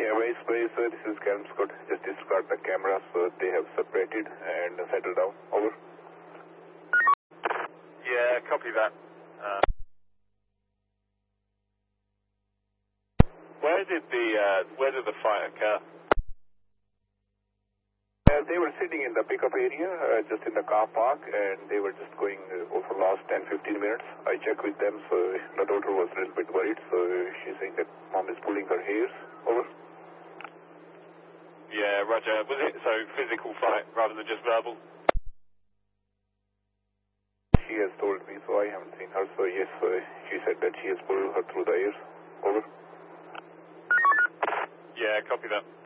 Airways Base, this is Calum Scott. Just discard the cameras, they have separated and settled down. Over. Yeah, copy that. Where did the fight occur? They were sitting in the pickup area, just in the car park, and they were just going over the last 10-15 minutes. I checked with them, so the daughter was a little bit worried, so she's saying that mom is pulling her hairs. Over. Yeah, roger. Was it so physical fight rather than just verbal? She has told me, so I haven't seen her, so yes, she said that she has pulled her through the ears. Over. Yeah, copy that.